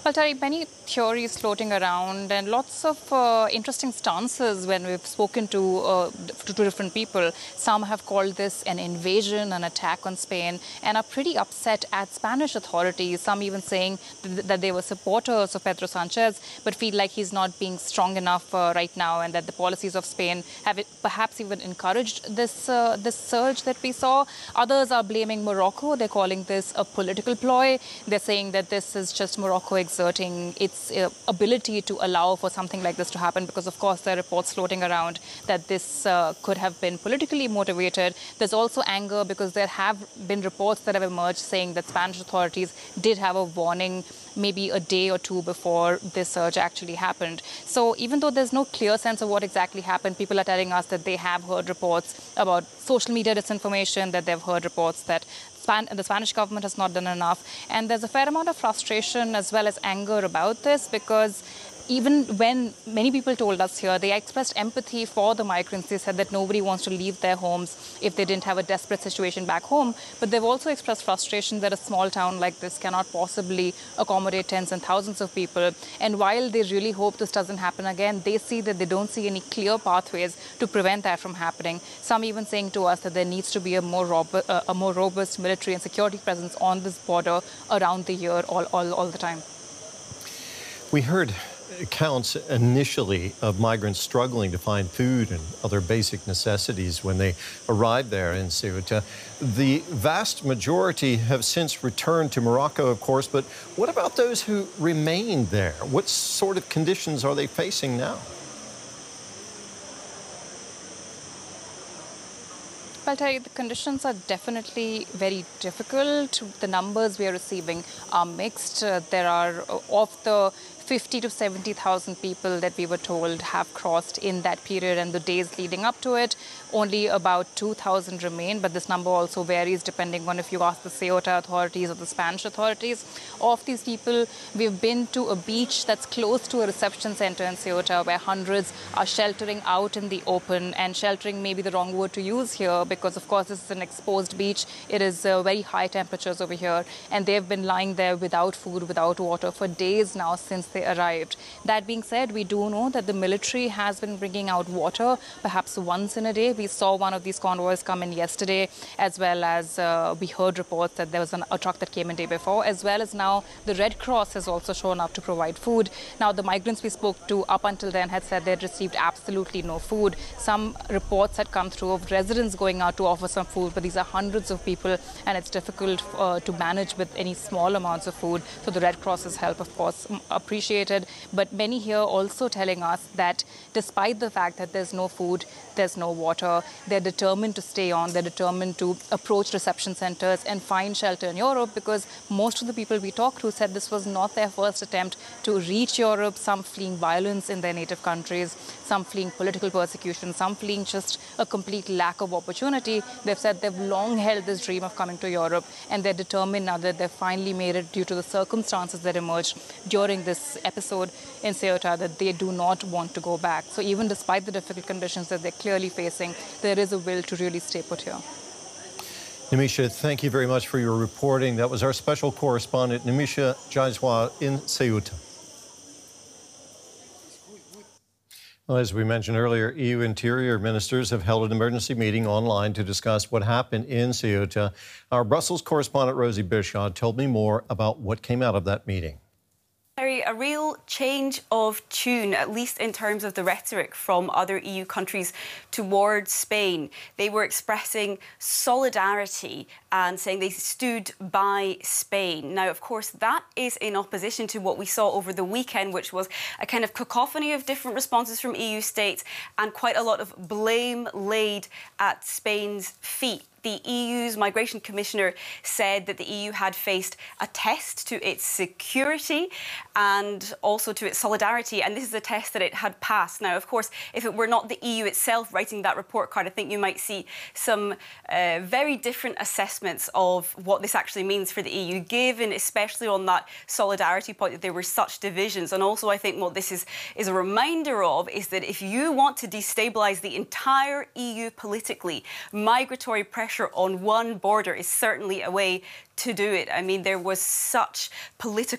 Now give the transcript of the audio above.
Well, Tariq, many theories floating around and lots of interesting stances when we've spoken to different people. Some have called this an invasion, an attack on Spain, and are pretty upset at Spanish authorities. Some even saying that they were supporters of Pedro Sanchez, but feel like he's not being strong enough right now, and that the policies of Spain have perhaps even encouraged this surge that we saw. Others are blaming Morocco. They're calling this a political ploy. They're saying that this is just Morocco exerting its ability to allow for something like this to happen, because of course there are reports floating around that this could have been politically motivated. There's also anger because there have been reports that have emerged saying that Spanish authorities did have a warning maybe a day or two before this surge actually happened. So even though there's no clear sense of what exactly happened, people are telling us that they have heard reports about social media disinformation, that they've heard reports that the Spanish government has not done enough. And there's a fair amount of frustration as well as anger about this, because even when many people told us here, they expressed empathy for the migrants. They said that nobody wants to leave their homes if they didn't have a desperate situation back home. But they've also expressed frustration that a small town like this cannot possibly accommodate tens and thousands of people. And while they really hope this doesn't happen again, they see that they don't see any clear pathways to prevent that from happening. Some even saying to us that there needs to be a more robust military and security presence on this border around the year, all the time. We heard accounts initially of migrants struggling to find food and other basic necessities when they arrived there in Ceuta. The vast majority have since returned to Morocco, of course, but what about those who remained there? What sort of conditions are they facing now? Well, Terry, the conditions are definitely very difficult. The numbers we are receiving are mixed. There are, of the 50 to 70,000 people that we were told have crossed in that period and the days leading up to it, only about 2,000 remain. But this number also varies depending on if you ask the Ceuta authorities or the Spanish authorities. Of these people, we've been to a beach that's close to a reception center in Ceuta where hundreds are sheltering out in the open. And sheltering may be the wrong word to use here because, of course, this is an exposed beach. It is very high temperatures over here. And they've been lying there without food, without water for days now since they arrived. That being said, we do know that the military has been bringing out water perhaps once in a day. We saw one of these convoys come in yesterday, as well as we heard reports that there was a truck that came in day before, as well as now the Red Cross has also shown up to provide food. Now, the migrants we spoke to up until then had said they'd received absolutely no food. Some reports had come through of residents going out to offer some food, but these are hundreds of people and it's difficult to manage with any small amounts of food. So the Red Cross's help, of course, appreciated. But many here also telling us that despite the fact that there's no food, there's no water, they're determined to stay on, they're determined to approach reception centers and find shelter in Europe, because most of the people we talked to said this was not their first attempt to reach Europe, some fleeing violence in their native countries, some fleeing political persecution, some fleeing just a complete lack of opportunity. They've said they've long held this dream of coming to Europe, and they're determined now that they've finally made it due to the circumstances that emerged during this episode in Ceuta, that they do not want to go back. So even despite the difficult conditions that they're clearly facing, there is a will to really stay put here. Nimisha, thank you very much for your reporting. That was our special correspondent, Nimisha Jaiswal, in Ceuta. Well, as we mentioned earlier, EU interior ministers have held an emergency meeting online to discuss what happened in Ceuta. Our Brussels correspondent, Rosie Bischoff, told me more about what came out of that meeting. A real change of tune, at least in terms of the rhetoric from other EU countries towards Spain. They were expressing solidarity and saying they stood by Spain. Now, of course, that is in opposition to what we saw over the weekend, which was a kind of cacophony of different responses from EU states and quite a lot of blame laid at Spain's feet. The EU's Migration Commissioner said that the EU had faced a test to its security and also to its solidarity, and this is a test that it had passed. Now, of course, if it were not the EU itself writing that report card, I think you might see some very different assessments of what this actually means for the EU, given especially on that solidarity point that there were such divisions. And also, I think what this is a reminder of is that if you want to destabilise the entire EU politically, migratory pressure on one border is certainly a way to do it. I mean, there was such political